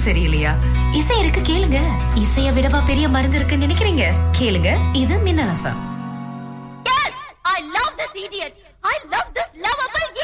சரியில்லையா? இசை இருக்கு, கேளுங்க. இசைய விடவா பெரிய மருந்து இருக்குன்னு நினைக்கிறீங்க? கேளுங்க, இது மின்னல் FM. Yes, I love this idiot. I love this lovable